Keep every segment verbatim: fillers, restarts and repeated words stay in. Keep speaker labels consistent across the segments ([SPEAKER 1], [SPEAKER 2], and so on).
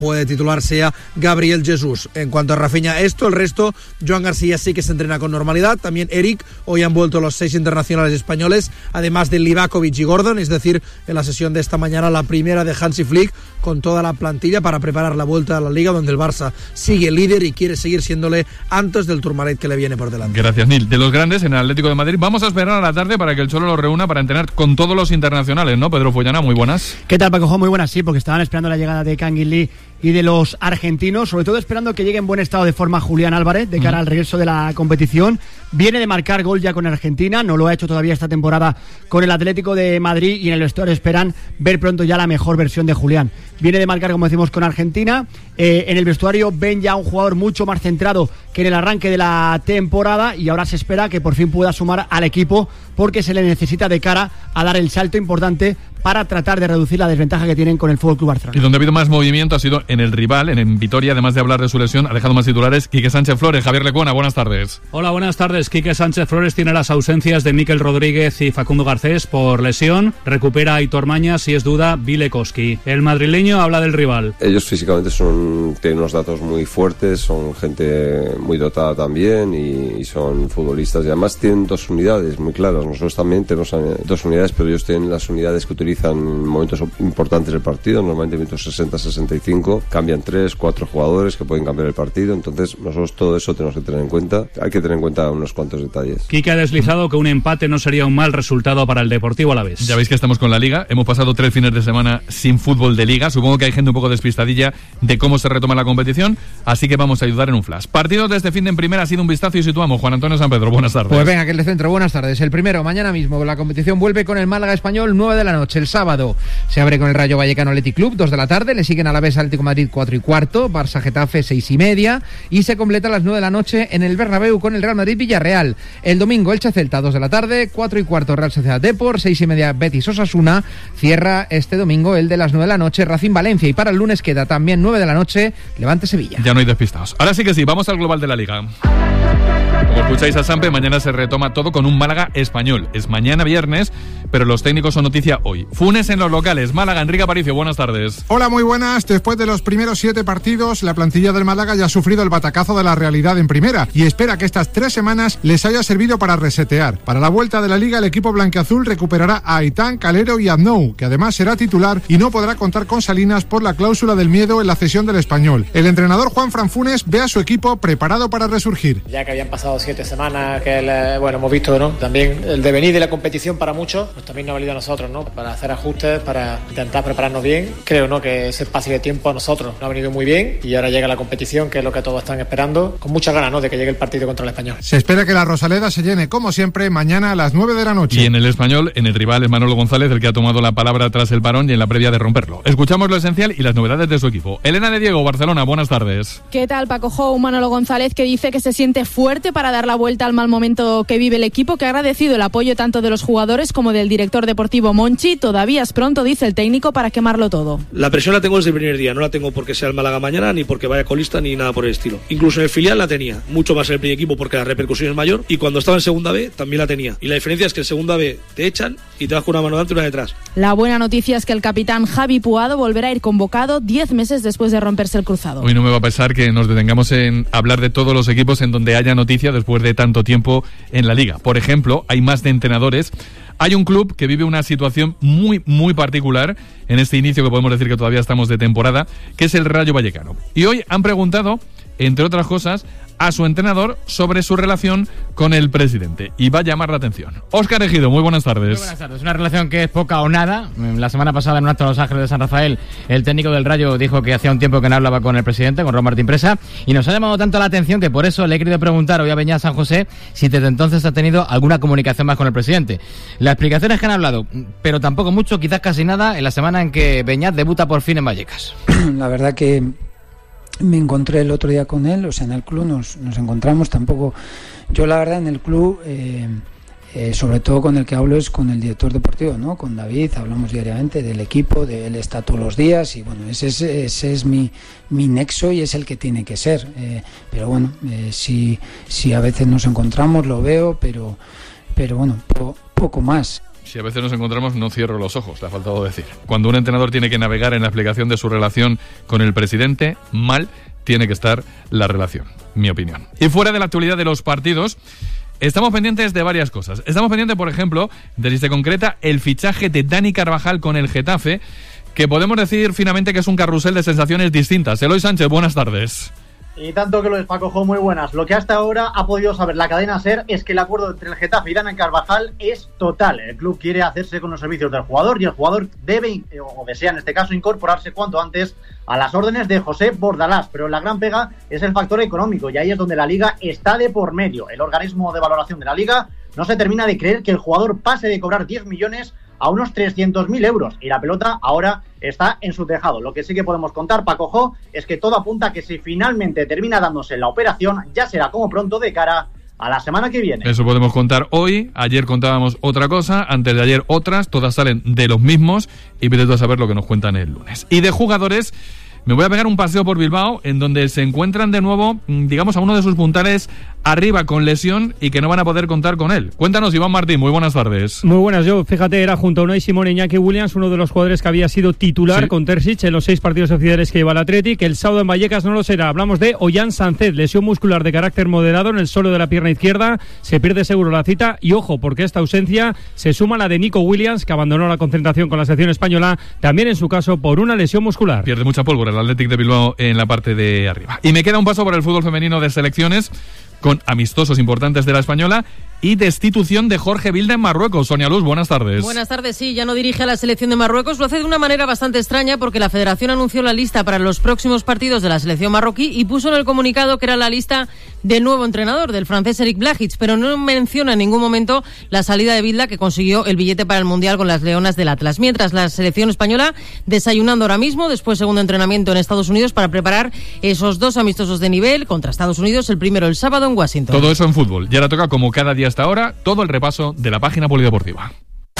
[SPEAKER 1] puede titular sea Gabriel Jesús. En cuanto a Rafinha, esto, el resto, Joan García sí que se entrena con normalidad, también Eric, hoy han vuelto los seis internacionales españoles, además de Livakovic y Gordon, es decir, en la sesión de esta mañana la primera de Hansi Flick con toda la plantilla para preparar la vuelta a la Liga, donde el Barça sigue líder y quiere seguir siéndole antes del Tourmalet que le viene por delante.
[SPEAKER 2] Gracias, Nil. De los grandes en el Atlético de Madrid, vamos a esperar a la tarde para que el Cholo lo reúna para entrenar con todos los internacionales, ¿no? Pedro Follana, muy buenas.
[SPEAKER 3] ¿Qué tal, Paco? Muy buenas, sí, porque estaban esperando la llegada de Kangin Lee y de los argentinos, sobre todo esperando que llegue en buen estado de forma Julián Álvarez de cara uh-huh. al regreso de la competición. Viene de marcar gol ya con Argentina, no lo ha hecho todavía esta temporada con el Atlético de Madrid, y en el vestuario esperan ver pronto ya la mejor versión de Julián. Viene de marcar, como decimos, con Argentina. Eh, en el vestuario ven ya un jugador mucho más centrado que en el arranque de la temporada, y ahora se espera que por fin pueda sumar al equipo, porque se le necesita de cara a dar el salto importante para tratar de reducir la desventaja que tienen con el F C Barcelona.
[SPEAKER 2] Y donde ha habido más movimiento ha sido en el rival, en, en Vitoria. Además de hablar de su lesión, ha dejado más titulares Quique Sánchez Flores. Javier Lecuona, buenas tardes.
[SPEAKER 4] Hola, buenas tardes. Quique Sánchez Flores tiene las ausencias de Mikel Rodríguez y Facundo Garcés por lesión. Recupera a Aitor Mañas y es duda Bilekoski. El madrileño habla del rival.
[SPEAKER 5] Ellos físicamente son tienen unos datos muy fuertes, son gente muy dotada también y, y son futbolistas, y además tienen dos unidades muy claras. Nosotros también tenemos dos unidades, pero ellos tienen las unidades que utilizan en momentos importantes del partido, normalmente en minutos sesenta a sesenta y cinco, cambian tres, cuatro jugadores que pueden cambiar el partido. Entonces nosotros todo eso tenemos que tener en cuenta, hay que tener en cuenta unos cuantos detalles.
[SPEAKER 4] Quique ha deslizado que un empate no sería un mal resultado para el Deportivo Alavés.
[SPEAKER 2] Ya veis que estamos con la Liga, hemos pasado tres fines de semana sin fútbol de Liga, supongo que hay gente un poco despistadilla de cómo se retoma la competición, así que vamos a ayudar en un flash. Partidos de este fin de en primera, ha sido un vistazo y situamos. Juan Antonio San Pedro, buenas tardes.
[SPEAKER 6] Pues venga, que el de centro, buenas tardes. El primero, mañana mismo la competición vuelve con el Málaga Español, nueve de la noche. El sábado se abre con el Rayo Vallecano Athletic Club, dos de la tarde, le siguen a la vez Atlético Madrid cuatro y cuarto, Barça Getafe seis y media, y se completa a las nueve de la noche en el Bernabéu con el Real Madrid Villarreal. El domingo Elche Celta, dos de la tarde, cuatro y cuarto Real Sociedad Depor, seis y media Betis Osasuna. Cierra este domingo el de las nueve de la noche Racing Valencia, y para el lunes queda también nueve de la noche Levante Sevilla.
[SPEAKER 2] Ya no hay despistados. Ahora sí que sí, vamos al global de la Liga. Como escucháis a Sampe, mañana se retoma todo con un Málaga Español. Es mañana viernes, pero los técnicos son noticia hoy. Funes en los locales. Málaga, Enrique Aparicio, buenas tardes.
[SPEAKER 7] Hola, muy buenas. Después de los primeros siete partidos, la plantilla del Málaga ya ha sufrido el batacazo de la realidad en primera y espera que estas tres semanas les haya servido para resetear. Para la vuelta de la Liga, el equipo blanquiazul recuperará a Aitán, Calero y Aznou, que además será titular y no podrá contar con Salinas por la cláusula del miedo en la cesión del Español. El entrenador Juanfran Funes ve a su equipo preparado para resurgir.
[SPEAKER 8] Ya que habían pasado siete semanas que el, bueno, hemos visto, ¿no? También el devenir de la competición para muchos, pues también nos ha valido a nosotros, ¿no? Para hacer ajustes, para intentar prepararnos bien. Creo, ¿no? Que ese espacio de tiempo a nosotros nos ha venido muy bien, y ahora llega la competición, que es lo que todos están esperando, con muchas ganas, ¿no? De que llegue el partido contra el Español.
[SPEAKER 7] Se espera que la Rosaleda se llene, como siempre, mañana a las nueve de la noche.
[SPEAKER 2] Y en el Español, en el rival es Manolo González el que ha tomado la palabra tras el parón y en la previa de romperlo. Escuchamos lo esencial y las novedades de su equipo. Elena de Diego, Barcelona, buenas tardes.
[SPEAKER 9] ¿Qué tal, Paco Jou? Manolo González, que dice que se siente fuerte para dar la vuelta al mal momento que vive el equipo, que ha agradecido el apoyo tanto de los jugadores como del director deportivo Monchi. Todavía es pronto, dice el técnico, para quemarlo todo.
[SPEAKER 10] La presión la tengo desde el primer día, no la tengo porque sea el Málaga mañana, ni porque vaya colista, ni nada por el estilo. Incluso en el filial la tenía, mucho más en el primer equipo porque la repercusión es mayor, y cuando estaba en segunda B también la tenía. Y la diferencia es que en segunda B te echan y te vas con una mano delante y una detrás.
[SPEAKER 9] La buena noticia es que el capitán Javi Puado volverá a ir convocado diez meses después de romperse el cruzado.
[SPEAKER 2] Hoy no me va a pesar que nos detengamos en hablar de todos los equipos en donde haya noticia después de tanto tiempo en la Liga. Por ejemplo, hay más de entrenadores. Hay un club que vive una situación muy, muy particular en este inicio, que podemos decir que todavía estamos de temporada, que es el Rayo Vallecano. Y hoy han preguntado, entre otras cosas, a su entrenador sobre su relación con el presidente. Y va a llamar la atención. Óscar Ejido, muy buenas tardes.
[SPEAKER 11] Muy buenas tardes. Una relación que es poca o nada. La semana pasada, en un acto en Los Ángeles de San Rafael, el técnico del Rayo dijo que hacía un tiempo que no hablaba con el presidente, con Ron Martín Presa, y nos ha llamado tanto la atención que por eso le he querido preguntar hoy a Beñat San José si desde entonces ha tenido alguna comunicación más con el presidente. La explicación es que han hablado, pero tampoco mucho, quizás casi nada, en la semana en que Beñat debuta por fin en Vallecas.
[SPEAKER 12] La verdad que me encontré el otro día con él, o sea, en el club nos, nos encontramos, tampoco, yo la verdad en el club, eh, eh, sobre todo con el que hablo es con el director deportivo, ¿no? Con David, hablamos diariamente del equipo, de él está todos los días, y bueno, ese es, ese es mi, mi nexo y es el que tiene que ser, eh, pero bueno, eh, si, si a veces nos encontramos, lo veo, pero, pero bueno, po, poco más.
[SPEAKER 2] Si a veces nos encontramos, no cierro los ojos, le ha faltado decir. Cuando un entrenador tiene que navegar en la explicación de su relación con el presidente, mal tiene que estar la relación, mi opinión. Y fuera de la actualidad de los partidos, estamos pendientes de varias cosas. Estamos pendientes, por ejemplo, de si se concreta el fichaje de Dani Carvajal con el Getafe, que podemos decir finalmente que es un carrusel de sensaciones distintas. Eloy Sánchez, buenas tardes.
[SPEAKER 13] Y tanto que lo es, Paco, muy buenas. Lo que hasta ahora ha podido saber la cadena SER es que el acuerdo entre el Getafe y Dani Carvajal es total. El club quiere hacerse con los servicios del jugador y el jugador debe, o desea en este caso, incorporarse cuanto antes a las órdenes de José Bordalás. Pero la gran pega es el factor económico y ahí es donde la Liga está de por medio. El organismo de valoración de la Liga no se termina de creer que el jugador pase de cobrar diez millones a unos trescientos mil euros y la pelota ahora está en su tejado. Lo que sí que podemos contar, Paco Jo, es que todo apunta a que si finalmente termina dándose la operación, ya será como pronto de cara a la semana que viene.
[SPEAKER 2] Eso podemos contar hoy. Ayer contábamos otra cosa, antes de ayer otras, todas salen de los mismos y vete a saber lo que nos cuentan el lunes. Y de jugadores, me voy a pegar un paseo por Bilbao en donde se encuentran de nuevo, digamos, a uno de sus puntales arriba con lesión y que no van a poder contar con él. Cuéntanos, Iván Martín, muy buenas tardes.
[SPEAKER 14] Muy buenas, yo, fíjate, era junto a Unai Simón e Iñaki Williams, uno de los jugadores que había sido titular sí. con Terzic en los seis partidos oficiales que lleva el Athletic. El sábado en Vallecas no lo será. Hablamos de Ollán Sánchez, lesión muscular de carácter moderado en el suelo de la pierna izquierda, se pierde seguro la cita y ojo, porque esta ausencia se suma a la de Nico Williams, que abandonó la concentración con la selección española, también en su caso por una lesión muscular.
[SPEAKER 2] Pierde mucha pólvora el Athletic de Bilbao en la parte de arriba. Y me queda un paso por el fútbol femenino de selecciones, con amistosos importantes de la española y destitución de Jorge Vilda en Marruecos. Sonia Luz, buenas tardes.
[SPEAKER 15] Buenas tardes, sí, ya no dirige a la selección de Marruecos, lo hace de una manera bastante extraña porque la federación anunció la lista para los próximos partidos de la selección marroquí y puso en el comunicado que era la lista del nuevo entrenador, del francés Eric Blajic, pero no menciona en ningún momento la salida de Vilda, que consiguió el billete para el Mundial con las Leonas del Atlas. Mientras la selección española desayunando ahora mismo, después segundo entrenamiento en Estados Unidos para preparar esos dos amistosos de nivel contra Estados Unidos, el primero el sábado en Washington.
[SPEAKER 2] Todo eso en fútbol. Y ahora toca, como cada día hasta ahora, todo el repaso de la página polideportiva.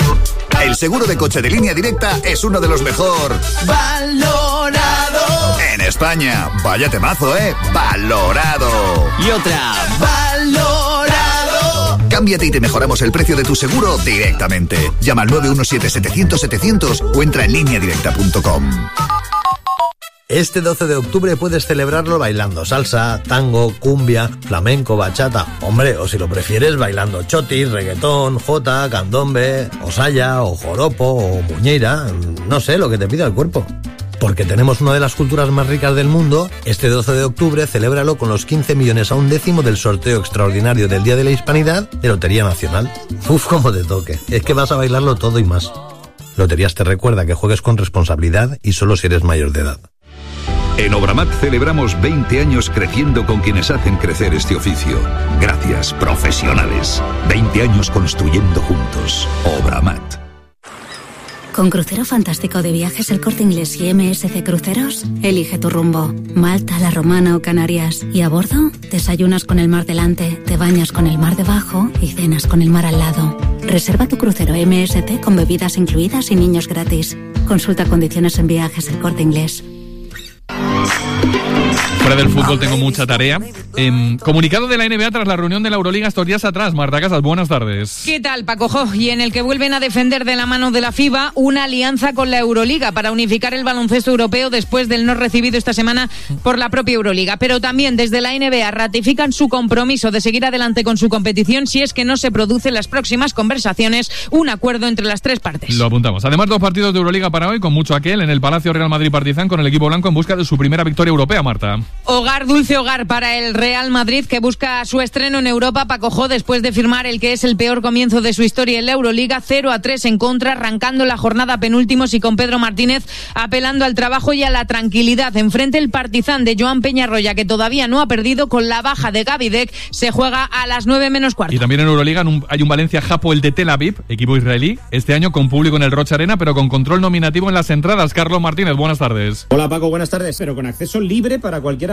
[SPEAKER 16] El seguro de coche de Línea Directa es uno de los mejor valorado en España. Vaya temazo, ¿eh? Valorado.
[SPEAKER 17] Y otra, valorado.
[SPEAKER 16] Cámbiate y te mejoramos el precio de tu seguro directamente. Llama al nueve uno siete, setecientos, setecientos o entra en línea directa punto com.
[SPEAKER 18] Este doce de octubre puedes celebrarlo bailando salsa, tango, cumbia, flamenco, bachata. Hombre, o si lo prefieres, bailando chotis, reggaetón, jota, candombe, o saya, o joropo, o muñeira. No sé, lo que te pida el cuerpo. Porque tenemos una de las culturas más ricas del mundo, este doce de octubre celébralo con los quince millones a un décimo del sorteo extraordinario del Día de la Hispanidad de Lotería Nacional. Uf, como te toque. Es que vas a bailarlo todo y más. Loterías te recuerda que juegues con responsabilidad y solo si eres mayor de edad.
[SPEAKER 19] En Obramat celebramos veinte años creciendo con quienes hacen crecer este oficio. Gracias, profesionales. veinte años construyendo juntos. Obramat.
[SPEAKER 20] Con Crucero Fantástico de Viajes El Corte Inglés y M S C Cruceros, elige tu rumbo. Malta, La Romana o Canarias. Y a bordo, desayunas con el mar delante, te bañas con el mar debajo y cenas con el mar al lado. Reserva tu crucero M S C con bebidas incluidas y niños gratis. Consulta condiciones en Viajes El Corte Inglés.
[SPEAKER 2] Fuera del fútbol tengo mucha tarea. Eh, comunicado de la N B A tras la reunión de la Euroliga estos días atrás. Marta Casas, buenas tardes.
[SPEAKER 21] ¿Qué tal, Paco Jo? Y en el que vuelven a defender de la mano de la FIBA una alianza con la Euroliga para unificar el baloncesto europeo después del no recibido esta semana por la propia Euroliga. Pero también desde la N B A ratifican su compromiso de seguir adelante con su competición si es que no se produce en las próximas conversaciones un acuerdo entre las tres partes.
[SPEAKER 2] Lo apuntamos. Además, dos partidos de Euroliga para hoy con mucho aquel en el Palacio Real Madrid-Partizan con el equipo blanco en busca de su primera victoria europea, Marta.
[SPEAKER 21] Hogar, dulce hogar para el Real Madrid, que busca su estreno en Europa. Paco Jo, después de firmar el que es el peor comienzo de su historia en la Euroliga, cero a tres en contra, arrancando la jornada penúltimos y con Pedro Martínez apelando al trabajo y a la tranquilidad. Enfrente el Partizan de Joan Peñarroya, que todavía no ha perdido, con la baja de Gaby Deck, se juega a las nueve menos cuarto.
[SPEAKER 2] Y también en Euroliga hay un Valencia Japo, el de Tel Aviv, equipo israelí, este año con público en el Rocha Arena, pero con control nominativo en las entradas. Carlos Martínez, buenas tardes.
[SPEAKER 22] Hola Paco, buenas tardes, pero con acceso libre para cualquier aficionado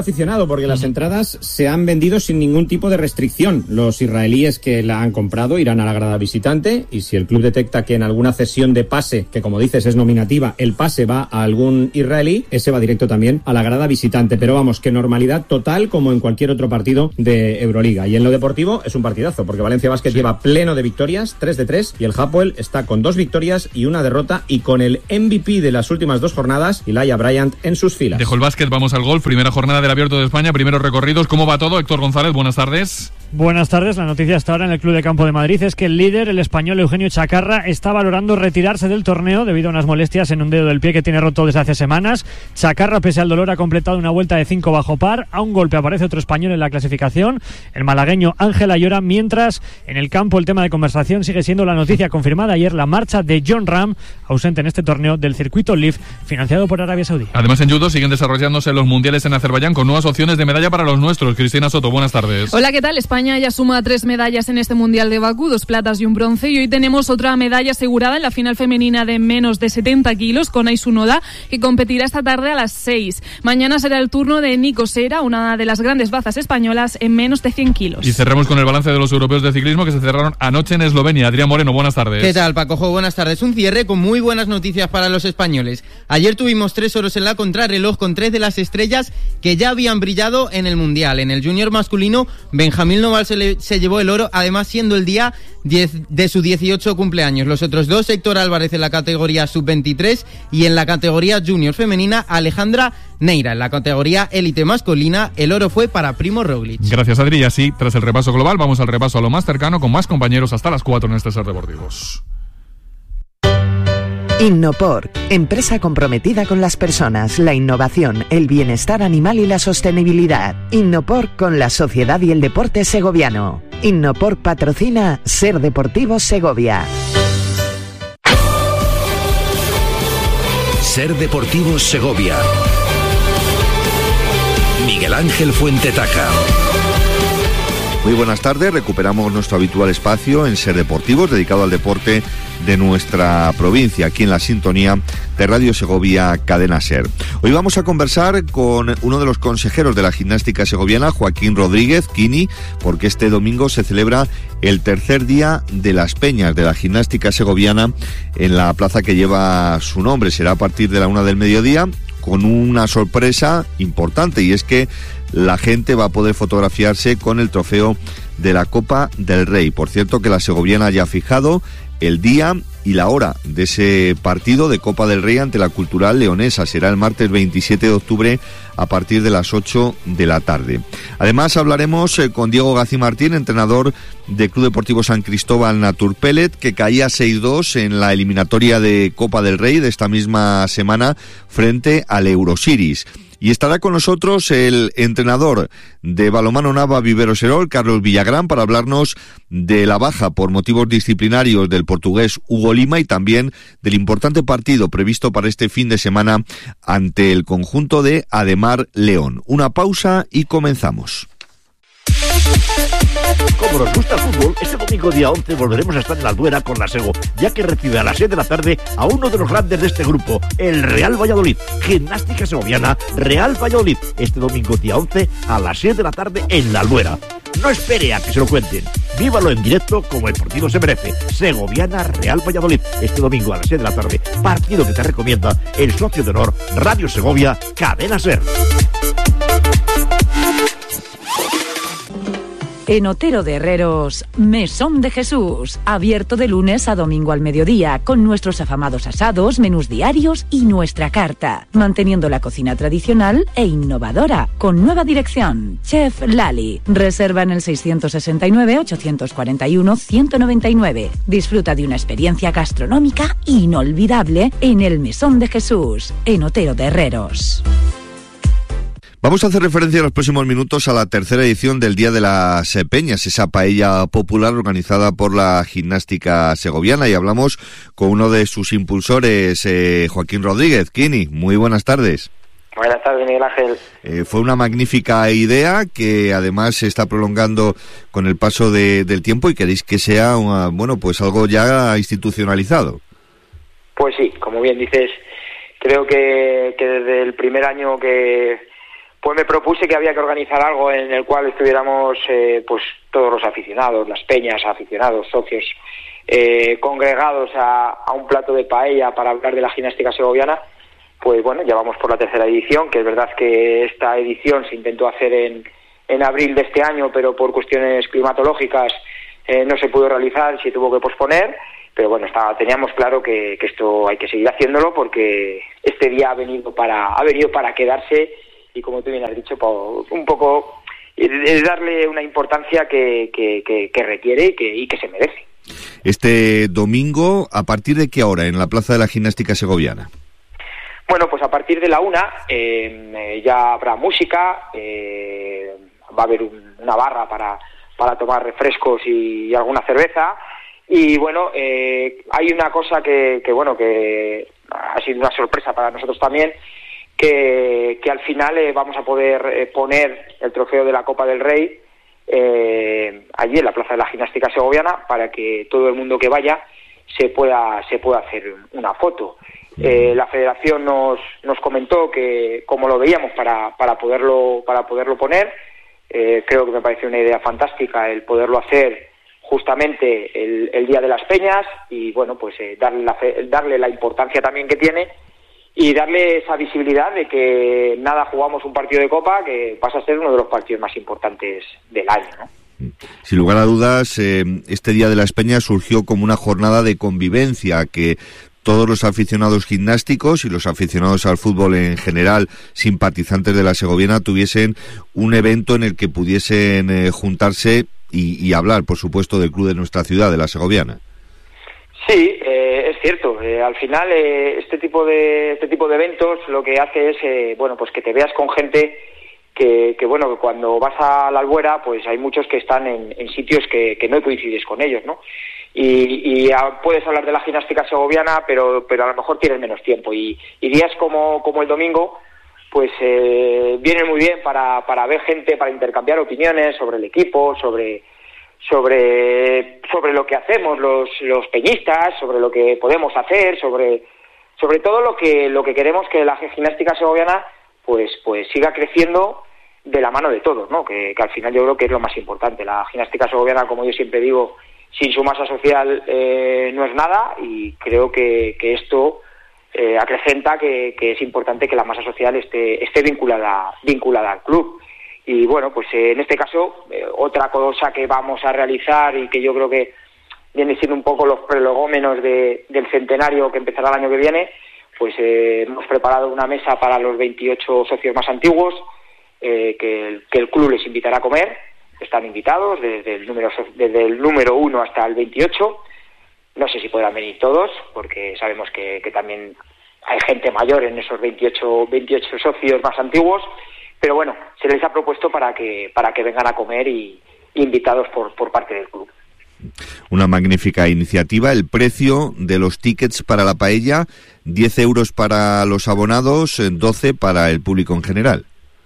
[SPEAKER 17] aficionado, porque las entradas se han vendido sin ningún tipo de restricción. Los israelíes que la han comprado irán a la grada visitante, y si el club detecta que en alguna cesión de pase, que como dices es nominativa, el pase va a algún israelí, ese va directo también a la grada visitante. Pero vamos, que normalidad total como en cualquier otro partido de Euroliga. Y en lo deportivo es un partidazo, porque Valencia Basket sí. lleva pleno de victorias, tres de tres, y el Hapoel está con dos victorias y una derrota, y con el M V P de las últimas dos jornadas, Elijah Bryant, en sus filas.
[SPEAKER 2] Dejo el básquet, vamos al golf. Primera jornada del Abierto de España, primeros recorridos. ¿Cómo va todo? Héctor González, buenas tardes.
[SPEAKER 14] Buenas tardes. La noticia hasta ahora en el Club de Campo de Madrid es que el líder, el español Eugenio Chacarra, está valorando retirarse del torneo debido a unas molestias en un dedo del pie que tiene roto desde hace semanas. Chacarra, pese al dolor, ha completado una vuelta de cinco bajo par. A un golpe aparece otro español en la clasificación, el malagueño Ángel Ayora, mientras en el campo el tema de conversación sigue siendo la noticia confirmada ayer, la marcha de Jon Rahm, ausente en este torneo del circuito L I V, financiado por Arabia Saudí.
[SPEAKER 2] Además, en judo siguen desarrollándose los mundiales en Azerbaiyán con nuevas opciones de medalla para los nuestros. Cristina Soto, buenas tardes.
[SPEAKER 22] Hola, ¿qué tal? España ya suma tres medallas en este Mundial de Bakú, dos platas y un bronce, y hoy tenemos otra medalla asegurada en la final femenina de menos de setenta kilos con Aisu Noda, que competirá esta tarde a las seis. Mañana será el turno de Nico Sera, una de las grandes bazas españolas en menos de cien kilos.
[SPEAKER 2] Y cerramos con el balance de los europeos de ciclismo que se cerraron anoche en Eslovenia. Adrián Moreno, buenas tardes.
[SPEAKER 23] ¿Qué tal, Pacojo? Buenas tardes. Un cierre con muy buenas noticias para los españoles. Ayer tuvimos tres oros en la contrarreloj con tres de las estrellas que ya habían brillado en el Mundial. En el junior masculino, Benjamín Noval se, le, se llevó el oro, además siendo el día diez de su dieciocho cumpleaños. Los otros dos, Héctor Álvarez en la categoría sub veintitrés y en la categoría junior femenina, Alejandra Neira. En la categoría élite masculina, el oro fue para Primo Roglic.
[SPEAKER 2] Gracias, Adri. Y así, tras el repaso global, vamos al repaso a lo más cercano con más compañeros hasta las cuatro en este Ser Deportivos.
[SPEAKER 24] Innopor, empresa comprometida con las personas, la innovación, el bienestar animal y la sostenibilidad. Innopor con la sociedad y el deporte segoviano. Innopor patrocina Ser Deportivos Segovia.
[SPEAKER 19] Ser Deportivos Segovia. Miguel Ángel Fuentetaca.
[SPEAKER 25] Muy buenas tardes, recuperamos nuestro habitual espacio en Ser Deportivos, dedicado al deporte de nuestra provincia, aquí en la sintonía de Radio Segovia Cadena Ser. Hoy vamos a conversar con uno de los consejeros de la gimnástica segoviana, Joaquín Rodríguez, Kini, porque este domingo se celebra el tercer día de las peñas de la gimnástica segoviana en la plaza que lleva su nombre. Será a partir de la una del mediodía, con una sorpresa importante, y es que la gente va a poder fotografiarse con el trofeo de la Copa del Rey. Por cierto, que la segoviana ya ha fijado el día y la hora de ese partido de Copa del Rey ante la Cultural Leonesa. Será el martes veintisiete de octubre a partir de las ocho de la tarde. Además, hablaremos eh, con Diego Gací Martín, entrenador del Club Deportivo San Cristóbal Naturpellet, que caía seis dos en la eliminatoria de Copa del Rey de esta misma semana frente al Eurosiris. Y estará con nosotros el entrenador de balonmano Nava Viveros-Erol, Carlos Villagrán, para hablarnos de la baja por motivos disciplinarios del portugués Hugo Lima y también del importante partido previsto para este fin de semana ante el conjunto de Ademar León. Una pausa y comenzamos.
[SPEAKER 26] Como nos gusta el fútbol, este domingo día once volveremos a estar en la Albuera con la Sego, ya que recibe a las seis de la tarde a uno de los grandes de este grupo, el Real Valladolid. Gimnástica segoviana, Real Valladolid, este domingo día once a las seis de la tarde en la Albuera. No espere a que se lo cuenten, vívalo en directo como el partido se merece. Segoviana, Real Valladolid, este domingo a las seis de la tarde, partido que te recomienda el socio de honor Radio Segovia, Cadena Ser.
[SPEAKER 27] En Otero de Herreros, Mesón de Jesús, abierto de lunes a domingo al mediodía, con nuestros afamados asados, menús diarios y nuestra carta, manteniendo la cocina tradicional e innovadora, con nueva dirección. Chef Lali, reserva en el seiscientos sesenta y nueve, ochocientos cuarenta y uno, ciento noventa y nueve. Disfruta de una experiencia gastronómica inolvidable en el Mesón de Jesús, en Otero de Herreros.
[SPEAKER 25] Vamos a hacer referencia en los próximos minutos a la tercera edición del Día de las Peñas, esa paella popular organizada por la gimnástica segoviana, y hablamos con uno de sus impulsores, eh, Joaquín Rodríguez. Kini, muy buenas tardes.
[SPEAKER 28] Buenas tardes, Miguel Ángel.
[SPEAKER 25] Eh, fue una magnífica idea que además se está prolongando con el paso de, del tiempo, y queréis que sea una, bueno, pues algo ya institucionalizado.
[SPEAKER 28] Pues sí, como bien dices, creo que, que desde el primer año que pues me propuse que había que organizar algo en el cual estuviéramos eh, pues todos los aficionados, las peñas, aficionados, socios, eh, congregados a, a un plato de paella para hablar de la gimnástica segoviana. Pues bueno, ya vamos por la tercera edición, que es verdad que esta edición se intentó hacer en, en abril de este año, pero por cuestiones climatológicas eh, no se pudo realizar, se tuvo que posponer. Pero bueno, estaba, teníamos claro que, que esto hay que seguir haciéndolo porque este día ha venido para ha venido para quedarse y, como tú bien has dicho, un poco es darle una importancia que, que, que, que requiere y que, y que se merece.
[SPEAKER 25] Este domingo, ¿a partir de qué hora en la Plaza de la Gimnástica Segoviana?
[SPEAKER 28] Bueno, pues a partir de la una eh, ya habrá música, eh, va a haber un, una barra para, para tomar refrescos y, y alguna cerveza. Y bueno, eh, hay una cosa que, que bueno que ha sido una sorpresa para nosotros también, que, que al final eh, vamos a poder eh, poner el trofeo de la Copa del Rey eh, allí en la Plaza de la Gimnástica Segoviana para que todo el mundo que vaya se pueda se pueda hacer una foto. Eh, la Federación nos nos comentó que cómo lo veíamos para para poderlo para poderlo poner. Eh, creo que me parece una idea fantástica el poderlo hacer justamente el, el Día de las Peñas y bueno, pues eh, darle, la fe, darle la importancia también que tiene y darle esa visibilidad de que nada, jugamos un partido de Copa que pasa a ser uno de los partidos más importantes del año, ¿no?
[SPEAKER 25] Sin lugar a dudas, eh, este Día de las Peñas surgió como una jornada de convivencia que todos los aficionados gimnásticos y los aficionados al fútbol en general, simpatizantes de la Segoviana, tuviesen un evento en el que pudiesen eh, juntarse Y, y hablar, por supuesto, del club de nuestra ciudad, de la Segoviana.
[SPEAKER 28] Sí, eh, es cierto. Eh, al final, eh, este tipo de este tipo de eventos lo que hace es, eh, bueno, pues que te veas con gente que, que bueno, que cuando vas a la Albuera, pues hay muchos que están en, en sitios que, que no coincides con ellos, ¿no? Y, y a, puedes hablar de la gimnástica segoviana, pero pero a lo mejor tienes menos tiempo. Y, y días como como el domingo, pues eh, vienen muy bien para, para ver gente, para intercambiar opiniones sobre el equipo, sobre sobre sobre lo que hacemos los los peñistas, sobre lo que podemos hacer, sobre sobre todo lo que lo que queremos que la gimnástica segoviana pues pues siga creciendo de la mano de todos, ¿no? Que, que al final yo creo que es lo más importante. La gimnástica segoviana, como yo siempre digo, sin su masa social eh, no es nada, y creo que, que esto eh, acrecenta que, que es importante que la masa social esté esté vinculada vinculada al club. Y bueno, pues eh, en este caso eh, otra cosa que vamos a realizar y que yo creo que viene siendo un poco los prolegómenos de, del centenario que empezará el año que viene, pues eh, hemos preparado una mesa para los veintiocho socios más antiguos eh, que, el, que el club les invitará a comer. Están invitados desde el número desde el número uno hasta el veintiocho. No sé si podrán venir todos, porque sabemos que, que también hay gente mayor en esos veintiocho, veintiocho socios más antiguos, pero bueno, se les ha propuesto para que para que vengan a comer y invitados por por parte del club.
[SPEAKER 25] Una magnífica iniciativa. El precio de los tickets para la paella, diez euros para los abonados, doce para el público en general.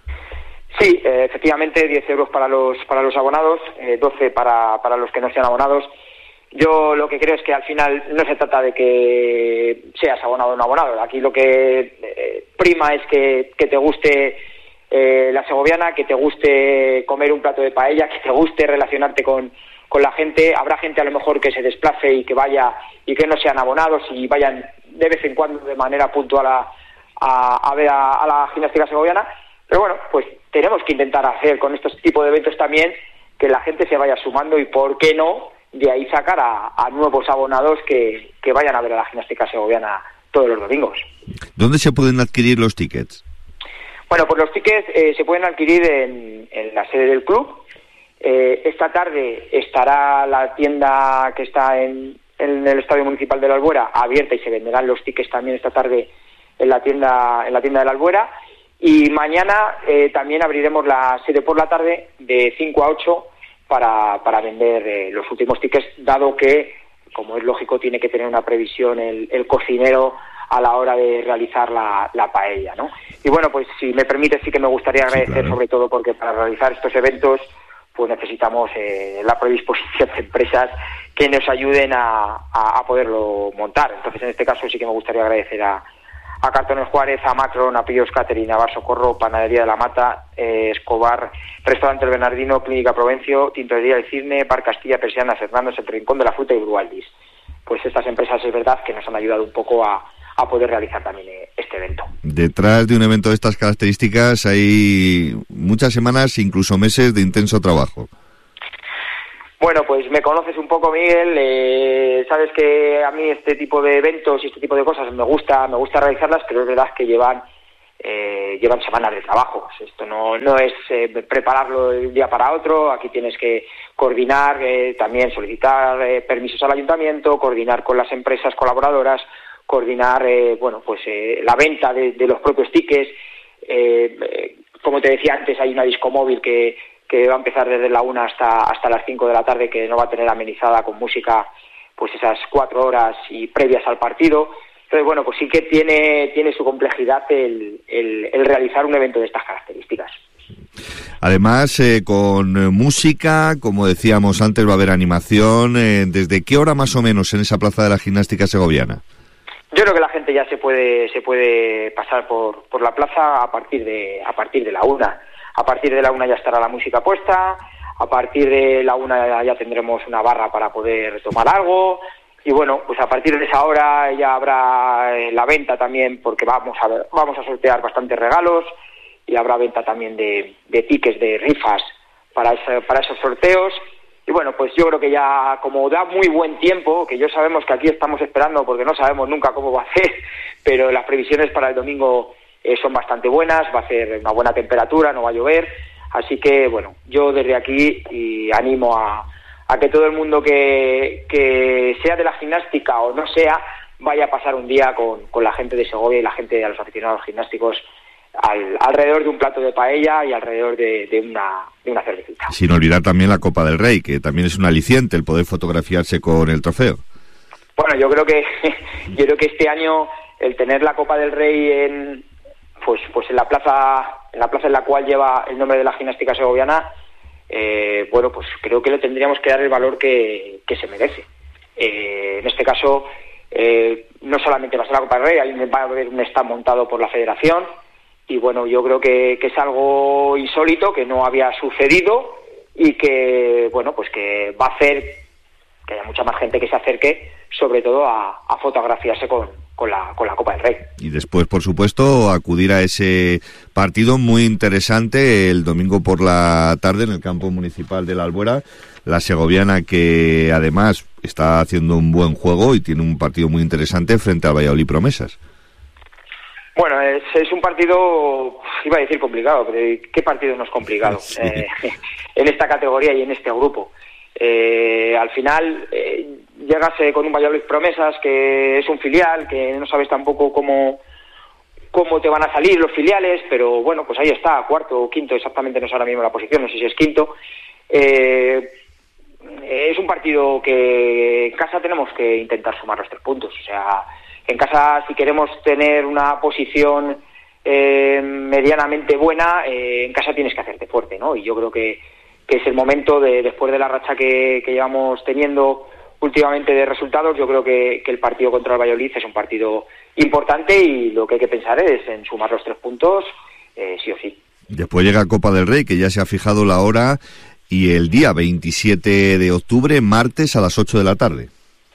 [SPEAKER 28] Sí, eh, efectivamente, diez euros para los para los abonados, eh, doce para, para los que no sean abonados. Yo lo que creo es que al final no se trata de que seas abonado o no abonado. Aquí lo que eh, prima es que, que te guste eh, la segoviana, que te guste comer un plato de paella, que te guste relacionarte con, con la gente. Habrá gente a lo mejor que se desplace y que vaya y que no sean abonados y vayan de vez en cuando de manera puntual a, a, a ver a, a la gimnástica segoviana. Pero bueno, pues tenemos que intentar hacer con estos tipos de eventos también que la gente se vaya sumando y, ¿por qué no?, de ahí sacar a, a nuevos abonados que, que vayan a ver a la gimnástica segoviana todos los domingos.
[SPEAKER 25] ¿Dónde se pueden adquirir los tickets?
[SPEAKER 28] Bueno, pues los tickets eh, se pueden adquirir en, en la sede del club. Eh, esta tarde estará la tienda que está en, en el Estadio Municipal de la Albuera abierta y se venderán los tickets también esta tarde en la tienda en la tienda de la Albuera. Y mañana eh, también abriremos la sede por la tarde de cinco a ocho para, para vender eh, los últimos tickets, dado que, como es lógico, tiene que tener una previsión el, el cocinero a la hora de realizar la, la paella, ¿no? Y bueno, pues si me permite, sí que me gustaría agradecer, sí, claro, sobre todo porque para realizar estos eventos pues necesitamos eh, la predisposición de empresas que nos ayuden a, a, a poderlo montar. Entonces, en este caso sí que me gustaría agradecer a a Cartones Juárez, a Macron, a Pillos Catering, a Bar Socorro, Panadería de la Mata, eh, Escobar, Restaurante El Bernardino, Clínica Provencio, Tintorería El Cisne, Bar Castilla, Persianas, Hernández, El Rincón de la Fruta y Brualdis. Pues estas empresas es verdad que nos han ayudado un poco a, a poder realizar también este evento.
[SPEAKER 25] Detrás de un evento de estas características hay muchas semanas, incluso meses de intenso trabajo.
[SPEAKER 28] Bueno, pues me conoces un poco, Miguel, eh, sabes que a mí este tipo de eventos y este tipo de cosas me gusta me gusta realizarlas, pero es verdad que llevan eh, llevan semanas de trabajo. Esto no no es eh, prepararlo de un día para otro, aquí tienes que coordinar, eh, también solicitar eh, permisos al ayuntamiento, coordinar con las empresas colaboradoras, coordinar eh, bueno pues eh, la venta de, de los propios tickets, eh, eh, como te decía antes, hay una disco móvil que que va a empezar desde la una hasta hasta las cinco de la tarde, que no va a tener amenizada con música pues esas cuatro horas y previas al partido. Entonces, bueno, pues sí que tiene tiene su complejidad el, el, el realizar un evento de estas características.
[SPEAKER 25] Además, eh, con música, como decíamos antes, va a haber animación. Eh, ¿Desde qué hora más o menos en esa plaza de la gimnástica segoviana?
[SPEAKER 28] Yo creo que la gente ya se puede se puede pasar por por la plaza a partir de a partir de la una. A partir de la una ya estará la música puesta, a partir de la una ya tendremos una barra para poder tomar algo, y bueno, pues a partir de esa hora ya habrá la venta también, porque vamos a ver, vamos a sortear bastantes regalos, y habrá venta también de, de tickets, de rifas para, ese, para esos sorteos. Y bueno, pues yo creo que ya, como da muy buen tiempo, que yo sabemos que aquí estamos esperando porque no sabemos nunca cómo va a ser, pero las previsiones para el domingo Eh, son bastante buenas, va a hacer una buena temperatura, no va a llover, así que bueno, yo desde aquí y animo a, a que todo el mundo que, que sea de la gimnástica o no sea, vaya a pasar un día con, con la gente de Segovia y la gente de los aficionados gimnásticos al, alrededor de un plato de paella y alrededor de, de, una, de una cervecita.
[SPEAKER 25] Sin olvidar también la Copa del Rey, que también es un aliciente el poder fotografiarse con el trofeo.
[SPEAKER 28] Bueno, yo creo que yo creo que este año el tener la Copa del Rey en pues pues en la plaza en la plaza en la cual lleva el nombre de la gimnástica segoviana, eh, bueno, pues creo que le tendríamos que dar el valor que, que se merece. Eh, en este caso, eh, no solamente va a ser la Copa del Rey, ahí va a haber un stand montado por la Federación, y bueno, yo creo que, que es algo insólito, que no había sucedido, y que, bueno, pues que va a hacer que haya mucha más gente que se acerque, sobre todo a, a fotografiarse con, con, la, con la Copa del Rey.
[SPEAKER 25] Y después, por supuesto, acudir a ese partido muy interesante el domingo por la tarde en el campo municipal de la Albuera. La segoviana, que además está haciendo un buen juego y tiene un partido muy interesante frente al Valladolid Promesas.
[SPEAKER 28] Bueno, es, es un partido, iba a decir complicado, pero ¿qué partido no es complicado? Sí. Eh, en esta categoría y en este grupo. Eh, al final eh, llegas eh, con un Valladolid Promesas que es un filial, que no sabes tampoco cómo cómo te van a salir los filiales, pero bueno, pues ahí está, cuarto o quinto, exactamente no sé ahora mismo la posición, no sé si es quinto. Eh, es un partido que en casa tenemos que intentar sumar los tres puntos, o sea, en casa si queremos tener una posición eh, medianamente buena, eh, en casa tienes que hacerte fuerte, ¿no? Y yo creo que que es el momento de, después de la racha que, que llevamos teniendo últimamente de resultados, yo creo que, que el partido contra el Valladolid es un partido importante y lo que hay que pensar es en sumar los tres puntos, eh, sí o sí.
[SPEAKER 25] Después llega Copa del Rey, que ya se ha fijado la hora, y el día veintisiete de octubre, martes a las ocho de la tarde.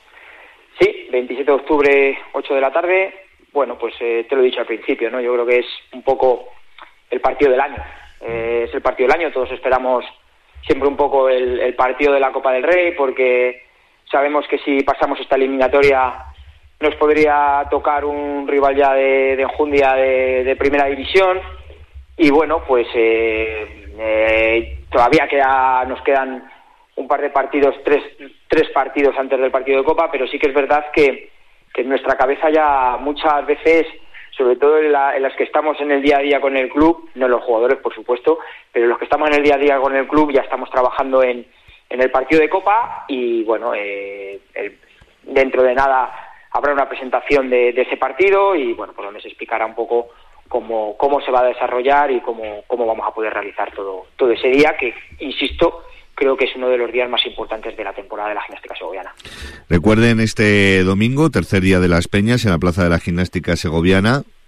[SPEAKER 28] Sí, veintisiete de octubre, ocho de la tarde. Bueno, pues eh, te lo he dicho al principio, ¿no? Yo creo que es un poco el partido del año. Eh, es el partido del año, todos esperamos siempre un poco el, el partido de la Copa del Rey, porque sabemos que si pasamos esta eliminatoria nos podría tocar un rival ya de, de enjundia de, de primera división, y bueno, pues eh, eh, todavía queda, nos quedan un par de partidos, tres, tres partidos antes del partido de Copa, pero sí que es verdad que, que en nuestra cabeza ya muchas veces, sobre todo en, la, en las que estamos en el día a día con el club, no los jugadores por supuesto, pero los que estamos en el día a día con el club ya estamos trabajando en, en el partido de Copa, y bueno, eh, el, dentro de nada habrá una presentación de, de ese partido, y bueno, pues donde se explicará un poco cómo, cómo se va a desarrollar y cómo, cómo vamos a poder realizar todo, todo ese día, que insisto, creo que es uno de los días más importantes de la temporada de la gimnástica segoviana.
[SPEAKER 25] Recuerden, este domingo, tercer día de las Peñas, en la Plaza de la Gimnástica Segoviana,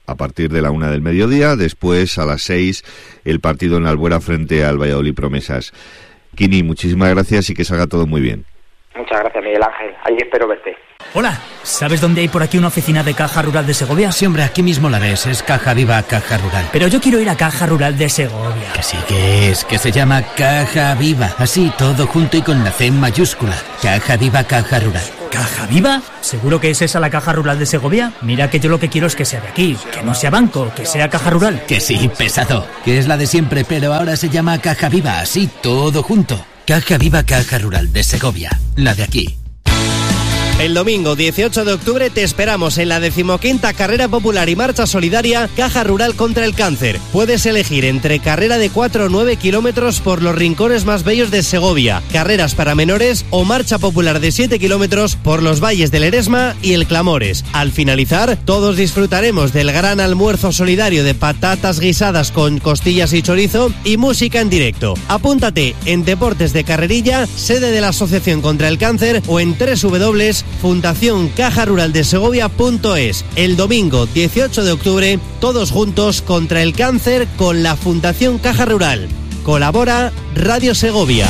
[SPEAKER 25] a partir de la una del mediodía, después a las seis el partido en Albuera frente al Valladolid Promesas. Kini, muchísimas gracias y que salga todo muy bien.
[SPEAKER 28] Muchas gracias, Miguel Ángel. Allí espero verte.
[SPEAKER 1] Hola, ¿sabes dónde hay por aquí una oficina de Caja Rural de Segovia?
[SPEAKER 3] Sí, hombre, aquí mismo la ves, es Caja Viva Caja Rural.
[SPEAKER 1] Pero yo quiero ir a Caja Rural de Segovia.
[SPEAKER 3] Que sí que es, que se llama Caja Viva, así todo junto y con la C mayúscula. Caja Viva Caja Rural.
[SPEAKER 1] ¿Caja Viva? ¿Seguro que es esa la Caja Rural de Segovia? Mira que yo lo que quiero es que sea de aquí, que no sea banco, que sea Caja Rural.
[SPEAKER 3] Que sí, pesado, que es la de siempre, pero ahora se llama Caja Viva, así todo junto. Caja Viva Caja Rural de Segovia, la de aquí.
[SPEAKER 4] El domingo dieciocho de octubre te esperamos en la decimoquinta Carrera Popular y Marcha Solidaria Caja Rural contra el Cáncer. Puedes elegir entre carrera de cuatro o nueve kilómetros por los rincones más bellos de Segovia, carreras para menores o marcha popular de siete kilómetros por los valles del Eresma y el Clamores. Al finalizar, todos disfrutaremos del gran almuerzo solidario de patatas guisadas con costillas y chorizo y música en directo. Apúntate en Deportes de Carrerilla, sede de la Asociación contra el Cáncer, o en doble u doble u doble u punto fundación caja rural de segovia punto es. El domingo dieciocho de octubre, todos juntos contra el cáncer con la Fundación Caja Rural. Colabora Radio Segovia.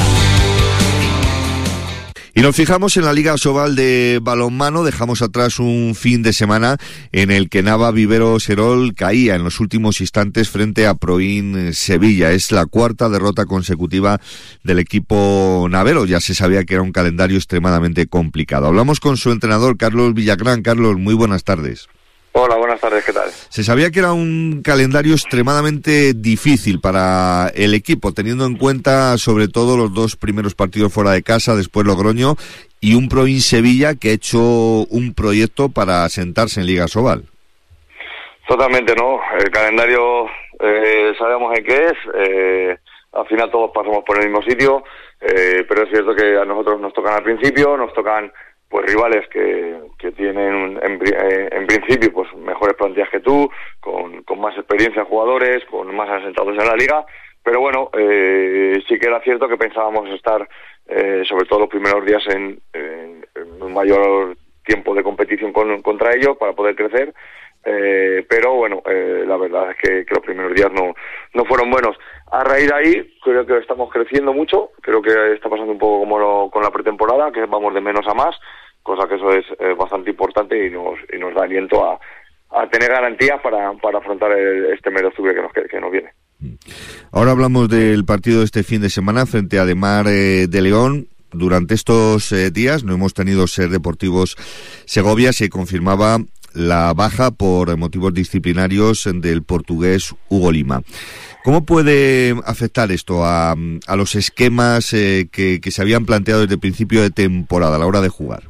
[SPEAKER 25] Y nos fijamos en la Liga Asobal de balonmano. Dejamos atrás un fin de semana en el que Nava Vivero Serol caía en los últimos instantes frente a Proin Sevilla. Es la cuarta derrota consecutiva del equipo navero. Ya se sabía que era un calendario extremadamente complicado. Hablamos con su entrenador, Carlos Villagrán. Carlos, muy buenas tardes.
[SPEAKER 5] Hola, buenas tardes, ¿qué tal?
[SPEAKER 25] Se sabía que era un calendario extremadamente difícil para el equipo, teniendo en cuenta sobre todo los dos primeros partidos fuera de casa, después Logroño, y un Proin Sevilla que ha hecho un proyecto para sentarse en Liga Asobal.
[SPEAKER 5] Totalmente, ¿no? El calendario eh, sabemos en qué es, eh, al final todos pasamos por el mismo sitio, eh, pero es cierto que a nosotros nos tocan al principio, nos tocan pues rivales que, que tienen en, en principio pues mejores plantillas que tú, con, con más experiencia jugadores, con más asentados en la liga, pero bueno, eh, sí que era cierto que pensábamos estar eh, sobre todo los primeros días en, en, en un mayor tiempo de competición con, contra ellos para poder crecer, eh, pero bueno, eh, la verdad es que, que los primeros días no, no fueron buenos. A raíz de ahí, creo que estamos creciendo mucho, creo que está pasando un poco como lo, con la pretemporada, que vamos de menos a más, cosa que eso es eh, bastante importante y nos y nos da aliento a, a tener garantías para, para afrontar el, este mes de octubre que nos, que, que nos viene.
[SPEAKER 25] Ahora hablamos del partido de este fin de semana frente a Ademar eh, de León. Durante estos eh, días no hemos tenido Ser Deportivos Segovia, se confirmaba la baja por motivos disciplinarios del portugués Hugo Lima. ¿Cómo puede afectar esto a, a los esquemas eh, que, que se habían planteado desde el principio de temporada a la hora de jugar?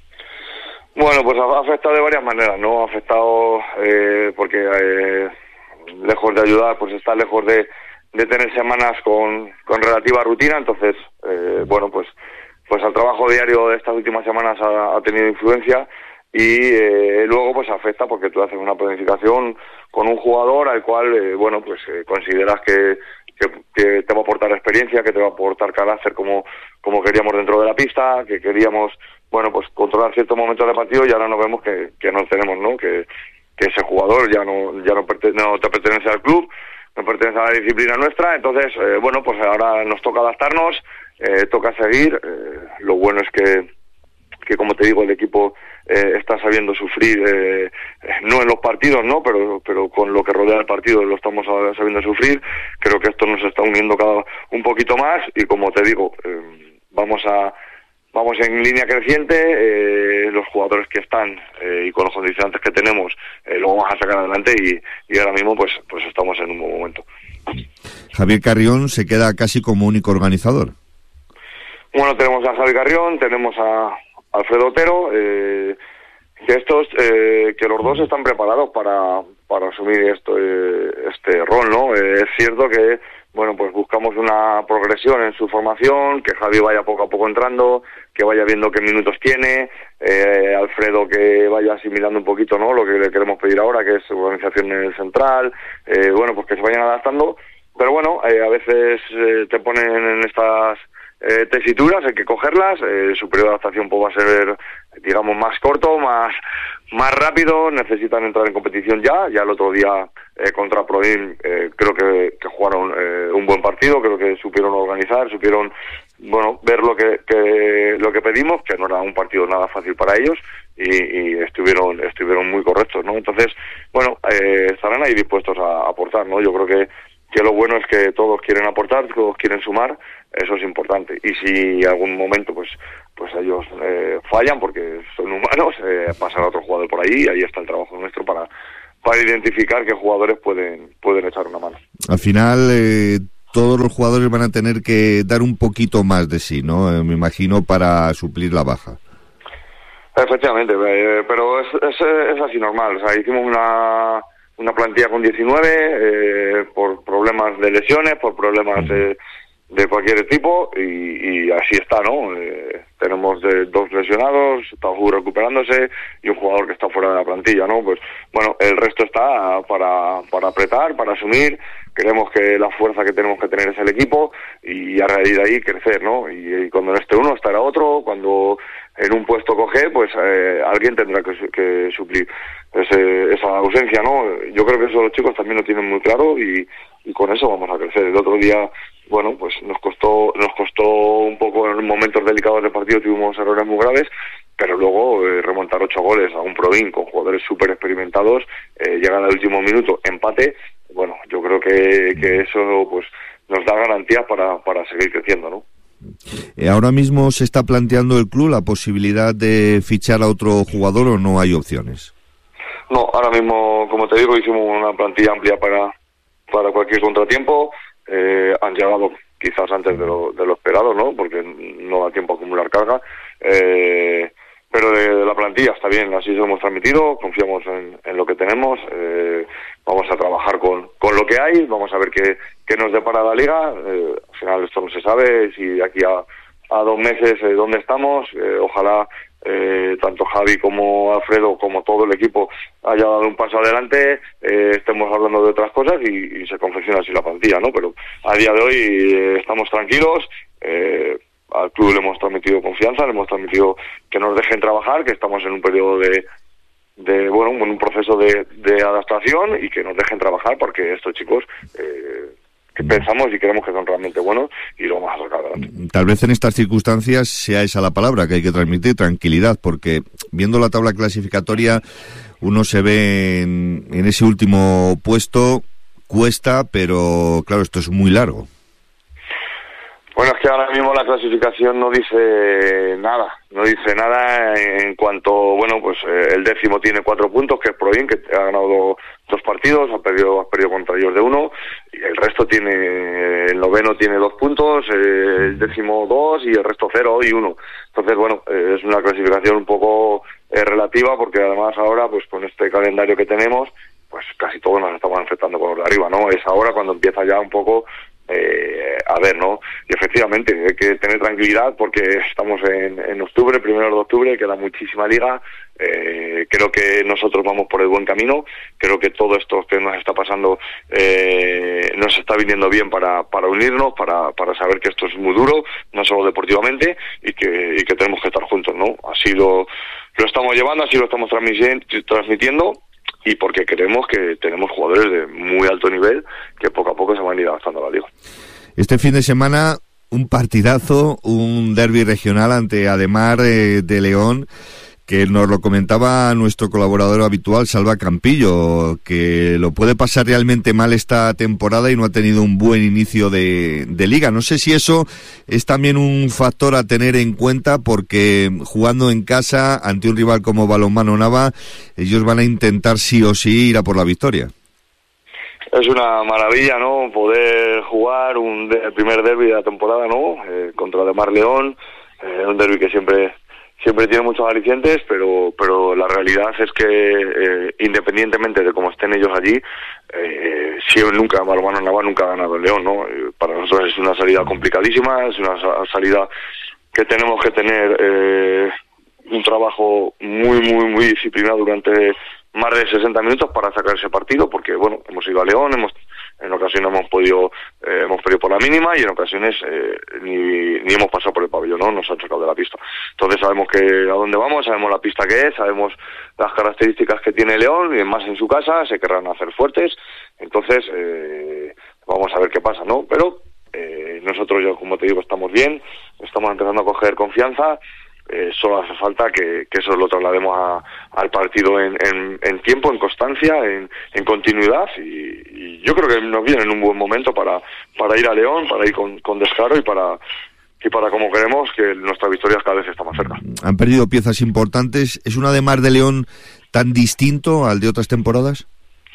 [SPEAKER 5] Bueno, pues ha afectado de varias maneras, ¿no? Ha afectado eh, porque eh, lejos de ayudar, pues está lejos de, de tener semanas con, con relativa rutina, entonces, eh, bueno, pues pues al trabajo diario de estas últimas semanas ha, ha tenido influencia y eh, luego pues afecta porque tú haces una planificación con un jugador al cual, eh, bueno, pues eh, consideras que, que, que te va a aportar experiencia, que te va a aportar carácter como, como queríamos dentro de la pista, que queríamos, bueno, pues controlar ciertos momentos de partido y ahora nos vemos que, que no tenemos, ¿no? Que, que ese jugador ya no ya no, pertene, no te pertenece al club, no pertenece a la disciplina nuestra, entonces, eh, bueno, pues ahora nos toca adaptarnos, eh, toca seguir, eh, lo bueno es que, que como te digo, el equipo eh, está sabiendo sufrir, eh, no en los partidos, ¿no? Pero, pero con lo que rodea el partido lo estamos sabiendo sufrir, creo que esto nos está uniendo cada un poquito más y como te digo, eh, vamos a Vamos en línea creciente, eh, los jugadores que están eh, y con los condicionantes que tenemos eh, lo vamos a sacar adelante y, y ahora mismo pues pues estamos en un buen momento.
[SPEAKER 25] Javier Carrión se queda casi como único organizador.
[SPEAKER 5] Bueno, tenemos a Javier Carrión, tenemos a Alfredo Otero, eh, que estos, eh, que los dos están preparados para, para asumir esto, eh, este rol, ¿no? Eh, es cierto que bueno, pues buscamos una progresión en su formación, que Javi vaya poco a poco entrando, que vaya viendo qué minutos tiene, eh, Alfredo que vaya asimilando un poquito, ¿no? Lo que le queremos pedir ahora, que es organización en el central, eh, bueno, pues que se vayan adaptando, pero bueno, eh, a veces eh, te ponen en estas eh, tesituras, hay que cogerlas, eh, su periodo de adaptación pues, va a ser, digamos, más corto, más más rápido, necesitan entrar en competición ya, ya el otro día eh, contra Provin eh, creo que, que jugaron eh, un buen partido, creo que supieron organizar, supieron, bueno, ver lo que, que lo que pedimos, que no era un partido nada fácil para ellos, y, y estuvieron estuvieron muy correctos, ¿no? Entonces, bueno, eh, estarán ahí dispuestos a, a aportar, ¿no? Yo creo que que lo bueno es que todos quieren aportar, todos quieren sumar, eso es importante. Y si en algún momento pues pues ellos eh, fallan, porque son humanos, eh, pasará otro jugador por ahí, y ahí está el trabajo nuestro para para identificar qué jugadores pueden pueden echar una mano.
[SPEAKER 25] Al final, eh, todos los jugadores van a tener que dar un poquito más de sí, ¿no? Eh, me imagino, para suplir la baja.
[SPEAKER 5] Efectivamente, eh, pero es, es, es así normal. O sea, hicimos una... una plantilla con diecinueve, eh, por problemas de lesiones, por problemas de, de cualquier tipo, y, y así está, ¿no? Eh, tenemos de, dos lesionados, Tajú recuperándose, y un jugador que está fuera de la plantilla, ¿no? Pues, bueno, el resto está para, para apretar, para asumir. Creemos que la fuerza que tenemos que tener es el equipo, y a raíz de ahí crecer, ¿no? Y, y cuando no esté uno, estará otro. Cuando en un puesto coge, pues eh, alguien tendrá que, que suplir ese, esa ausencia, ¿no? Yo creo que eso los chicos también lo tienen muy claro, y, y con eso vamos a crecer. El otro día, bueno, pues nos costó nos costó un poco en momentos delicados del partido, tuvimos errores muy graves, pero luego eh, remontar ocho goles a un Provin con jugadores súper experimentados, eh, llegar al último minuto, empate, bueno, yo creo que, que eso pues nos da garantías para, para seguir creciendo, ¿no?
[SPEAKER 25] ¿Ahora mismo se está planteando el club la posibilidad de fichar a otro jugador o no hay opciones?
[SPEAKER 5] No, ahora mismo, como te digo, hicimos una plantilla amplia para, para cualquier contratiempo. Eh, han llegado quizás antes de lo, de lo esperado, ¿no? Porque no da tiempo a acumular carga. Eh, pero de, de la plantilla está bien, así se lo hemos transmitido, confiamos en, en lo que tenemos, eh, vamos a trabajar con, con lo que hay, vamos a ver qué, qué nos depara la liga. Eh, al final esto no se sabe, si aquí a, a dos meses eh, dónde estamos, eh, ojalá eh, tanto Javi como Alfredo como todo el equipo haya dado un paso adelante, eh, estemos hablando de otras cosas y, y se confecciona así la plantilla, ¿no? Pero a día de hoy eh, estamos tranquilos, eh, al club le hemos transmitido confianza, le hemos transmitido que nos dejen trabajar, que estamos en un periodo de, de bueno, en un proceso de, de adaptación, y que nos dejen trabajar, porque estos chicos eh, que pensamos y queremos que son realmente buenos, y lo vamos a sacar adelante.
[SPEAKER 25] Tal vez en estas circunstancias sea esa la palabra que hay que transmitir, tranquilidad, porque viendo la tabla clasificatoria uno se ve en, en ese último puesto, cuesta, pero claro, esto es muy largo.
[SPEAKER 5] Bueno, es que ahora mismo la clasificación no dice nada, no dice nada en cuanto, bueno, pues eh, el décimo tiene cuatro puntos, que es Provin, que ha ganado dos partidos, ha perdido, ha perdido contra ellos de uno, y el resto tiene, el noveno tiene dos puntos, eh, el décimo dos, y el resto cero y uno. Entonces, bueno, eh, es una clasificación un poco eh, relativa, porque además ahora, pues con este calendario que tenemos, pues casi todos nos estamos enfrentando con los de arriba, ¿no? Es ahora cuando empieza ya un poco Eh, a ver, ¿no? Y efectivamente hay que tener tranquilidad, porque estamos en, en octubre, primero de octubre, queda muchísima liga. Eh, creo que nosotros vamos por el buen camino, creo que todo esto que nos está pasando eh, nos está viniendo bien para, para unirnos, para, para saber que esto es muy duro, no solo deportivamente, y que, y que tenemos que estar juntos, ¿no? Así lo, lo estamos llevando, así lo estamos transmitiendo, y porque creemos que tenemos jugadores de muy alto nivel que poco a poco se van a ir adaptando a la liga.
[SPEAKER 25] Este fin de semana un partidazo, un derbi regional ante Ademar eh, de León, que nos lo comentaba nuestro colaborador habitual, Salva Campillo, que lo puede pasar realmente mal esta temporada y no ha tenido un buen inicio de, de liga. No sé si eso es también un factor a tener en cuenta, porque jugando en casa ante un rival como Balonmano Nava, ellos van a intentar sí o sí ir a por la victoria.
[SPEAKER 5] Es una maravilla, ¿no? Poder jugar un de, el primer derbi de la temporada, ¿no? Eh, contra Ademar León, eh, un derbi que siempre siempre tiene muchos alicientes, pero pero la realidad es que eh, independientemente de cómo estén ellos allí, eh, si nunca Balonmano Nava nunca ha ganado el León, ¿no? Eh, para nosotros es una salida complicadísima, es una salida que tenemos que tener eh, un trabajo muy muy muy disciplinado durante más de sesenta minutos para sacar ese partido, porque bueno, hemos ido a León, hemos en ocasiones hemos podido eh, hemos perdido por la mínima y en ocasiones eh, ni, ni hemos pasado por el pabellón, ¿no? Nos han sacado de la pista. Entonces sabemos que a dónde vamos, sabemos la pista que es, sabemos las características que tiene León, y más en su casa, se querrán hacer fuertes. Entonces, eh, vamos a ver qué pasa, ¿no? Pero eh, nosotros, yo como te digo, estamos bien, estamos empezando a coger confianza. Eh, solo hace falta que, que eso lo traslademos a, al partido en, en, en tiempo, en constancia, en, en continuidad, y, y yo creo que nos viene en un buen momento para, para ir a León, para ir con, con descaro y para y para como queremos que nuestra victoria cada vez está más cerca.
[SPEAKER 25] Han perdido piezas importantes. ¿Es un Ademar de León tan distinto al de otras temporadas?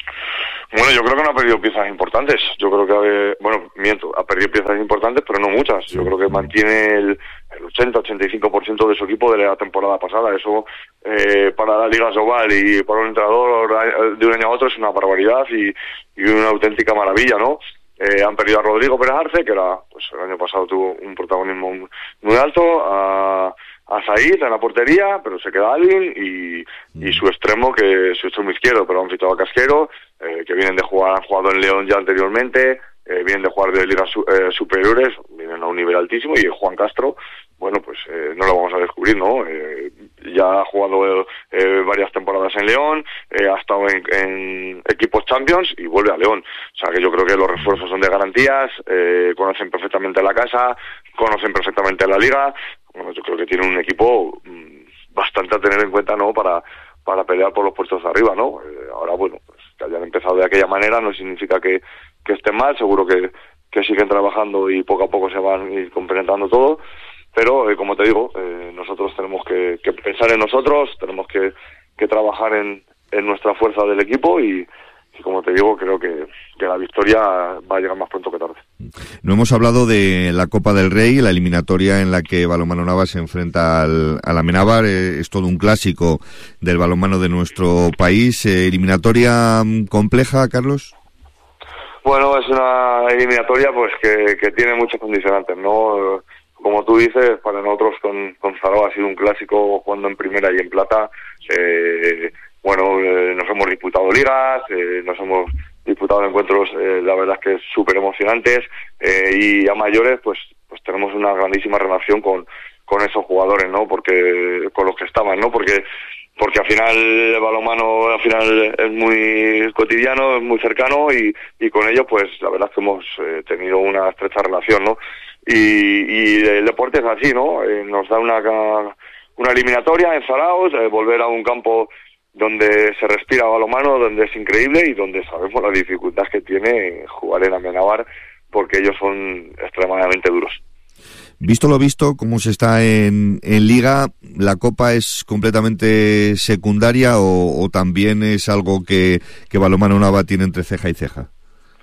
[SPEAKER 5] Bueno, yo creo que no ha perdido piezas importantes. Yo creo que, bueno, miento, ha perdido piezas importantes, pero no muchas. Yo creo que mantiene el, el ochenta a ochenta y cinco por ciento de su equipo de la temporada pasada. Eso, eh, para la Liga Sobal y para un entrenador de un año a otro es una barbaridad y, y una auténtica maravilla, ¿no? Eh, han perdido a Rodrigo Pérez Arce, que era, pues el año pasado tuvo un protagonismo muy alto, a... a Said en la portería, pero se queda Alvin y, y su extremo, que su extremo izquierdo, pero han fichado a Casquero, eh, que vienen de jugar, han jugado en León ya anteriormente, eh, vienen de jugar de ligas su, eh, superiores, vienen a un nivel altísimo, y Juan Castro, bueno, pues eh, no lo vamos a descubrir, ¿no? Eh, ya ha jugado eh, varias temporadas en León, eh, ha estado en, en equipos Champions y vuelve a León. O sea que yo creo que los refuerzos son de garantías, eh, conocen perfectamente la casa, conocen perfectamente la liga. Bueno, yo creo que tiene un equipo mmm, bastante a tener en cuenta, ¿no? Para para pelear por los puestos de arriba, ¿no? Eh, ahora, bueno, pues que hayan empezado de aquella manera no significa que, que estén mal, seguro que, que siguen trabajando y poco a poco se van a ir complementando todo, pero, eh, como te digo, eh, nosotros tenemos que, que pensar en nosotros, tenemos que, que trabajar en, en nuestra fuerza del equipo y, y como te digo, creo que, que la victoria va a llegar más pronto que tarde.
[SPEAKER 25] No hemos hablado de la Copa del Rey, la eliminatoria en la que Balonmano Nava se enfrenta al, al Amenábar. Eh, es todo un clásico del balonmano de nuestro país. Eh, ¿Eliminatoria compleja, Carlos?
[SPEAKER 5] Bueno, es una eliminatoria pues que, que tiene muchos condicionantes, ¿no? Como tú dices, para nosotros con, con Zaragoza ha sido un clásico jugando en primera y en plata. Eh, bueno, eh, nos hemos disputado ligas, eh, nos hemos disputado encuentros, eh, la verdad es que súper emocionantes, eh, y a mayores pues pues tenemos una grandísima relación con, con esos jugadores, ¿no? Porque con los que estaban, ¿no? Porque porque al final el balonmano al final es muy cotidiano, es muy cercano y, y con ellos pues la verdad es que hemos eh, tenido una estrecha relación, ¿no? Y, y el deporte es así, ¿no? Eh, nos da una una eliminatoria en Zaragoza, eh, volver a un campo donde se respira balonmano, donde es increíble y donde sabemos la dificultad que tiene jugar en Amenábar, porque ellos son extremadamente duros.
[SPEAKER 25] Visto lo visto, como se está en, en Liga, ¿la Copa es completamente secundaria o, o también es algo que, que Balonmano Nava tiene entre ceja y ceja?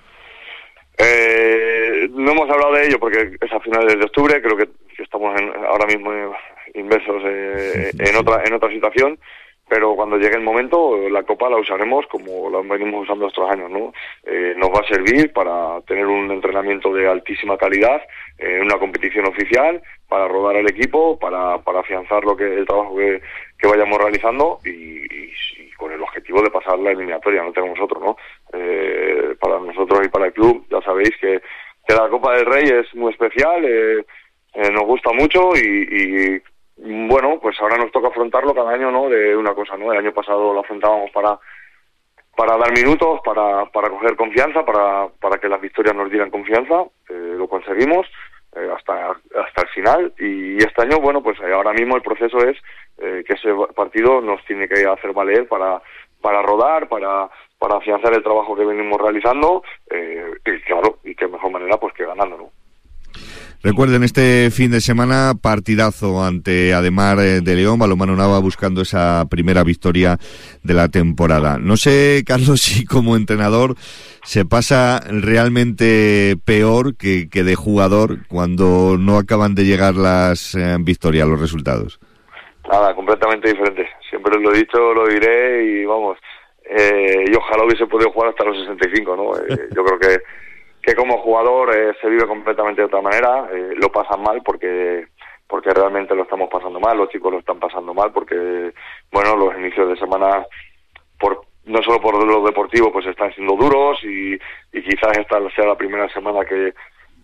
[SPEAKER 5] Eh, no hemos hablado de ello porque es a finales de octubre, creo que, que estamos en, ahora mismo inmersos eh, en otra en otra situación. Pero cuando llegue el momento, la Copa la usaremos como la venimos usando estos años, ¿no? Eh, nos va a servir para tener un entrenamiento de altísima calidad, en eh, una competición oficial, para rodar el equipo, para, para afianzar lo que el trabajo que, que vayamos realizando y, y, y con el objetivo de pasar la eliminatoria, no tenemos otro, ¿no? Eh, para nosotros y para el club, ya sabéis que, que la Copa del Rey es muy especial, eh, eh, nos gusta mucho y... y bueno, pues ahora nos toca afrontarlo cada año, ¿no? De una cosa, ¿no? El año pasado lo afrontábamos para para dar minutos, para para coger confianza, para para que las victorias nos dieran confianza, eh, lo conseguimos eh, hasta hasta el final y este año, bueno, pues ahora mismo el proceso es eh, que ese partido nos tiene que hacer valer para para rodar, para para afianzar el trabajo que venimos realizando eh, y claro, y qué mejor manera pues que ganando, ¿no?
[SPEAKER 25] Recuerden, este fin de semana partidazo ante Ademar de León, Balonmano Nava buscando esa primera victoria de la temporada. No sé, Carlos, si como entrenador se pasa realmente peor que, que de jugador cuando no acaban de llegar las eh, victorias, los resultados.
[SPEAKER 5] Nada, completamente diferente. Siempre lo he dicho, lo diré y vamos, eh, y ojalá hubiese podido jugar hasta los sesenta y cinco, ¿no? Eh, yo creo que que como jugador eh, se vive completamente de otra manera, eh, lo pasan mal porque porque realmente lo estamos pasando mal, los chicos lo están pasando mal porque, bueno, los inicios de semana, por no solo por lo deportivo, pues están siendo duros y, y quizás esta sea la primera semana que,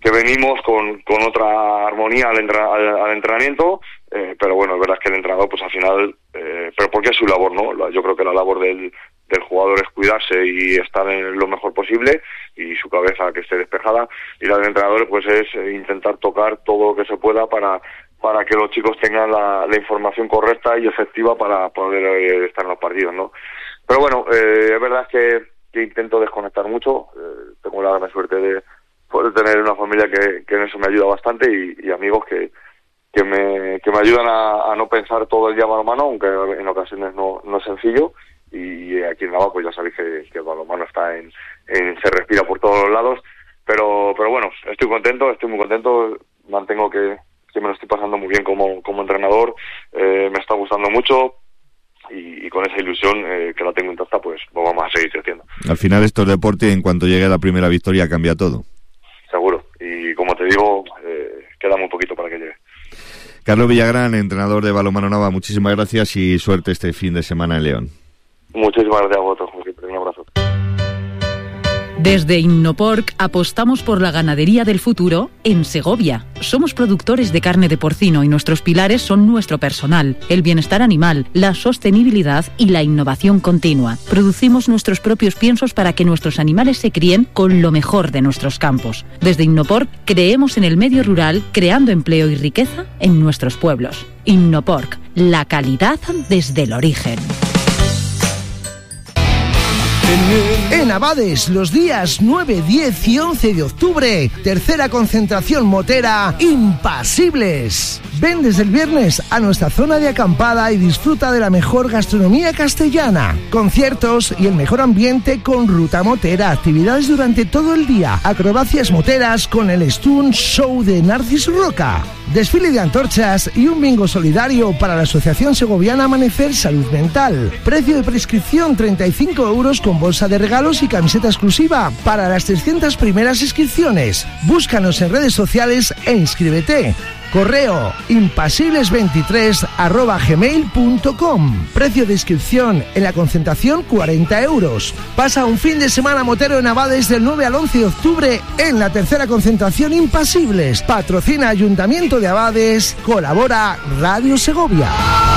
[SPEAKER 5] que venimos con, con otra armonía al, entra, al, al entrenamiento, eh, pero bueno, es verdad que el entrenador pues al final, eh, pero porque es su labor, ¿no? Yo creo que la labor del, del jugador es cuidarse y estar en lo mejor posible y su cabeza que esté despejada, y la del entrenador pues es intentar tocar todo lo que se pueda para para que los chicos tengan la, la información correcta y efectiva para poder eh, estar en los partidos, ¿no? Pero bueno, eh, es verdad que, que intento desconectar mucho, eh, tengo la gran suerte de poder tener una familia que, que en eso me ayuda bastante y, y amigos que, que, me, que me ayudan a, a no pensar todo el día mano a mano, aunque en ocasiones no, no es sencillo, y aquí en Nava pues ya sabéis que, que el balonmano está en, en, se respira por todos los lados, pero, pero bueno, estoy contento, estoy muy contento, mantengo que que me lo estoy pasando muy bien como, como entrenador, eh, me está gustando mucho y, y con esa ilusión eh, que la tengo intacta, pues vamos a seguir creciendo.
[SPEAKER 25] Al final esto es deporte y en cuanto llegue la primera victoria cambia todo.
[SPEAKER 5] Seguro, y como te digo, eh, queda muy poquito para que llegue.
[SPEAKER 25] Carlos Villagrán, entrenador de Balonmano Nava, muchísimas gracias y suerte este fin de semana en León.
[SPEAKER 5] Muchísimas gracias a vosotros, como siempre, un abrazo.
[SPEAKER 27] Desde Innoporc apostamos por la ganadería del futuro en Segovia. Somos productores de carne de porcino y nuestros pilares son nuestro personal, el bienestar animal, la sostenibilidad y la innovación continua. Producimos nuestros propios piensos para que nuestros animales se críen con lo mejor de nuestros campos. Desde Innoporc creemos en el medio rural, creando empleo y riqueza en nuestros pueblos. Innoporc, la calidad desde el origen.
[SPEAKER 6] En Abades, los días nueve, diez y once de octubre, tercera concentración motera Impasibles. Ven desde el viernes a nuestra zona de acampada y disfruta de la mejor gastronomía castellana, conciertos y el mejor ambiente con ruta motera, actividades durante todo el día, acrobacias moteras con el Stun Show de Narcis Roca, desfile de antorchas y un bingo solidario para la Asociación Segoviana Amanecer Salud Mental. Precio de prescripción treinta y cinco euros con bolsa de regalos y camiseta exclusiva para las trescientas primeras inscripciones. Búscanos en redes sociales e inscríbete. Correo impasibles veintitrés arroba gmail punto com. Precio de inscripción en la concentración cuarenta euros. Pasa un fin de semana motero en Abades del nueve al once de octubre en la tercera concentración Impasibles. Patrocina Ayuntamiento de Abades. Colabora Radio Segovia.